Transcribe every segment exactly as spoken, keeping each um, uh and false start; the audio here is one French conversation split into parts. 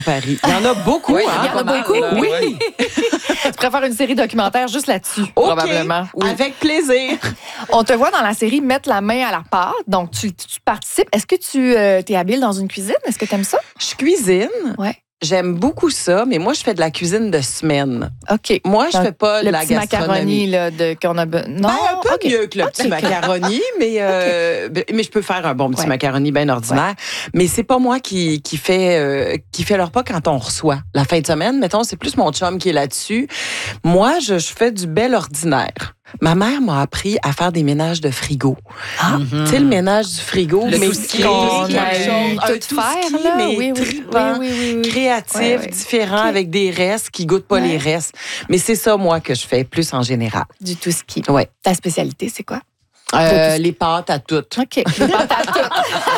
Paris. Il y en a beaucoup, oui, hein? Il y en a beaucoup, mal, oui. oui. Tu préfères une série documentaire juste là-dessus, Okay, probablement. Oui. Avec plaisir. On te voit dans la série mettre la main à la pâte, donc tu, tu participes. Est-ce que tu euh, es habile dans une cuisine? Est-ce que tu aimes ça? Je cuisine. Ouais. J'aime beaucoup ça, mais moi, je fais de la cuisine de semaine. OK. Moi, je Donc, fais pas de le la petit gastronomie. macaroni là, de, qu'on a... be- Non, Ben, un peu okay. mieux que le Okay. petit macaroni, mais, euh, mais je peux faire un bon petit Ouais. macaroni bien ordinaire. Ouais. Mais c'est pas moi qui, qui, fait, euh, qui fait le repas quand on reçoit. La fin de semaine, mettons, c'est plus mon chum qui est là-dessus. Moi, je, je fais du bel ordinaire. Ma mère m'a appris à faire des ménages de frigo. Ah. Mm-hmm. Tu sais, le ménage du frigo, le mais tout qu'on quelque chose, a un tout tout faire, ski, là. mais Oui, oui, trippant, oui, oui, oui. créatif, ouais, ouais. différent, okay. avec des restes qui goûtent pas ouais. les restes. Mais c'est ça, moi, que je fais plus en général. Du tout ski. Ouais. Ta spécialité, c'est quoi? Euh, les pâtes à toutes. OK. Les pâtes à toutes.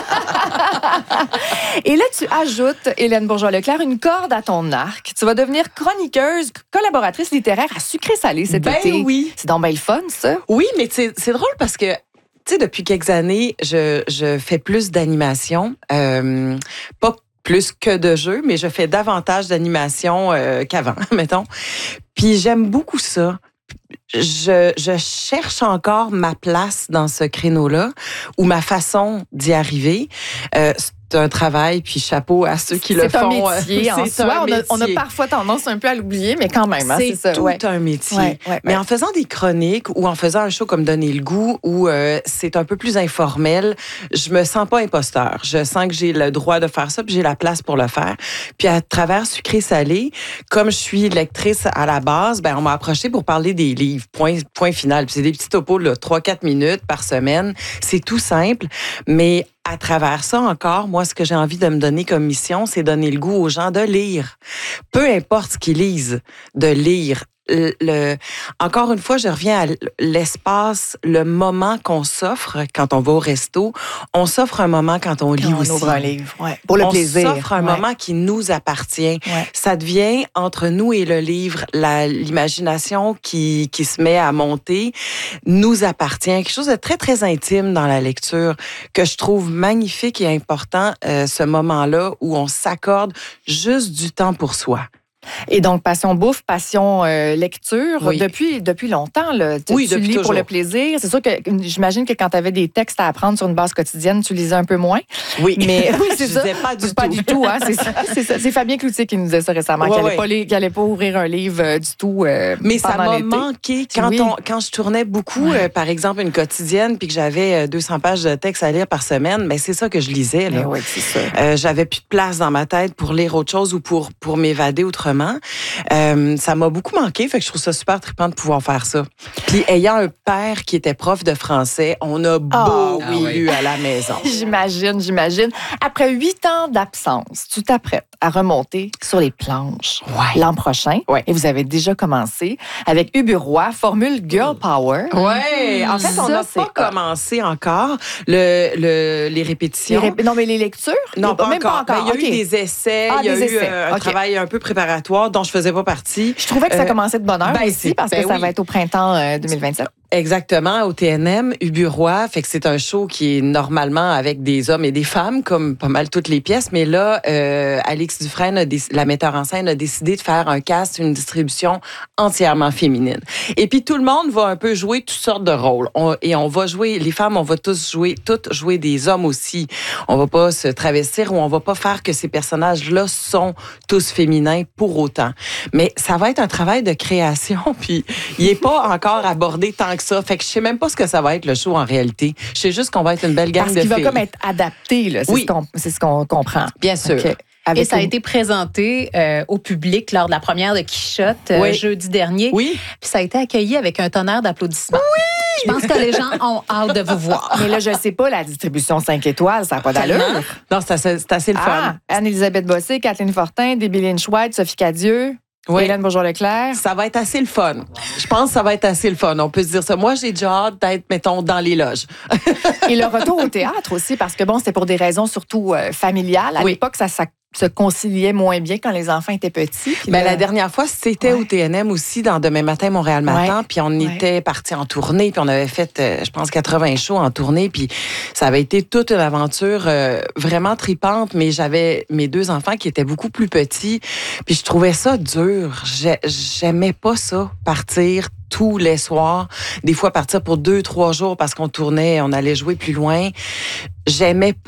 Et là, tu ajoutes, Hélène Bourgeois-Leclerc, une corde à ton arc. Tu vas devenir chroniqueuse, collaboratrice littéraire à Sucré-Salé cet ben été. oui. C'est donc bien le fun, ça. Oui, mais c'est, c'est drôle parce que, tu sais, depuis quelques années, je, je fais plus d'animation. Euh, pas plus que de jeux, mais je fais davantage d'animation euh, qu'avant, mettons. Puis j'aime beaucoup ça. Je, je cherche encore ma place dans ce créneau-là ou ma façon d'y arriver. Euh, c'est un travail, puis chapeau à ceux qui c'est le font. Un métier, en c'est soi. un on, a, métier. on a parfois tendance un peu à l'oublier, mais quand même, hein, c'est, c'est ça. tout ouais. un métier. Ouais, ouais, mais ouais. en faisant des chroniques ou en faisant un show comme Donner le goût, où euh, c'est un peu plus informel, je me sens pas imposteur. Je sens que j'ai le droit de faire ça, puis j'ai la place pour le faire. Puis à travers Sucré-Salé, comme je suis lectrice à la base, ben on m'a approché pour parler des livres. Point, point final. Puis c'est des petits topos de trois quatre minutes par semaine. C'est tout simple, mais à travers ça encore, moi, ce que j'ai envie de me donner comme mission, c'est donner le goût aux gens de lire. Peu importe ce qu'ils lisent, de lire. Le, le, encore une fois, je reviens à l'espace, le moment qu'on s'offre quand on va au resto. On s'offre un moment quand on lit quand on aussi. On ouvre un livre, ouais. Pour le on plaisir. On s'offre un ouais. moment qui nous appartient. Ouais. Ça devient, entre nous et le livre, la, l'imagination qui, qui se met à monter nous appartient. Quelque chose de très, très intime dans la lecture que je trouve magnifique et important, euh, ce moment-là où on s'accorde juste du temps pour soi. Et donc, passion bouffe, passion euh, lecture, oui. depuis, depuis longtemps. Là, tu, oui, tu depuis lis toujours. pour le plaisir. C'est sûr que j'imagine que quand tu avais des textes à apprendre sur une base quotidienne, tu lisais un peu moins. Oui, mais oui, c'est je ça. disais pas du pas tout. du tout, hein, c'est ça. C'est, ça. C'est Fabien Cloutier qui nous disait ça récemment, ouais, qu'il n'allait ouais. pas, pas ouvrir un livre euh, du tout euh, mais ça m'a l'été. manqué quand, oui. on, quand je tournais beaucoup, ouais. euh, par exemple, une quotidienne, puis que j'avais deux cents pages de texte à lire par semaine, mais c'est ça que je lisais. Là. Oui, c'est ça. Euh, j'avais plus de place dans ma tête pour lire autre chose ou pour, pour m'évader autrement. Euh, ça m'a beaucoup manqué, fait que je trouve ça super trippant de pouvoir faire ça. Puis ayant un père qui était prof de français, on a beaucoup oh, oui. lu à la maison. J'imagine, j'imagine. Après huit ans d'absence, tu t'apprêtes à remonter sur les planches ouais. l'an prochain. Ouais. Et vous avez déjà commencé avec Ubu Roy, formule Girl Power. Oui, en fait, on n'a pas commencé encore le, le, les répétitions. Les rép... Non, mais les lectures? Non, pas même encore. pas encore. Ben, il y a okay. eu des essais, ah, il y a des eu essais. euh, un okay. travail un peu préparatoire dont je faisais pas partie. Je trouvais que ça commençait de bonne heure ben, aussi parce ben que ça oui. va être au printemps euh, deux mille vingt-sept. Exactement, au T N M, Ubu Roy, fait que c'est un show qui est normalement avec des hommes et des femmes, comme pas mal toutes les pièces, mais là, euh, Alix Dufresne, a déc- la metteur en scène, a décidé de faire un cast, une distribution entièrement féminine. Et puis tout le monde va un peu jouer toutes sortes de rôles. On, et on va jouer, les femmes, on va tous jouer, toutes jouer des hommes aussi. On va pas se travestir ou on va pas faire que ces personnages-là sont tous féminins pour autant. Mais ça va être un travail de création, puis il est pas encore abordé tant que ça. Fait que je sais même pas ce que ça va être le show en réalité. Je sais juste qu'on va être une belle gang Parce de qu'il filles. va comme être adapté, là. C'est, oui. ce qu'on, c'est ce qu'on comprend. Bien sûr. Okay. Avec Et ça une... a été présenté euh, au public lors de la première de Quichotte euh, oui. jeudi dernier. Oui. Puis ça a été accueilli avec un tonnerre d'applaudissements. Oui! Je pense que les gens ont hâte de vous voir. Mais là, je sais pas, la distribution cinq étoiles, ça n'a pas d'allure. Non, c'est assez, c'est assez le fun. Ah, Anne-Élisabeth Bossé, Kathleen Fortin, Debbie Lynch White, Sophie Cadieux. Oui. Hélène Bourgeois-Leclerc. Ça va être assez le fun. Je pense que ça va être assez le fun. On peut se dire ça. Moi, j'ai déjà hâte d'être, mettons, dans les loges. Et le retour au théâtre aussi, parce que bon, c'était pour des raisons surtout euh, familiales. À oui. l'époque, ça, ça se conciliait moins bien quand les enfants étaient petits. Ben, là... la dernière fois, c'était ouais. au T N M aussi, dans Demain matin, Montréal matin. Ouais. Puis on ouais. était partis en tournée, puis on avait fait, euh, je pense, quatre-vingts shows en tournée. Puis ça avait été toute une aventure euh, vraiment tripante, mais j'avais mes deux enfants qui étaient beaucoup plus petits. Puis je trouvais ça dur. J'aimais pas ça, partir tous les soirs, des fois partir pour deux, trois jours parce qu'on tournait, on allait jouer plus loin. J'aimais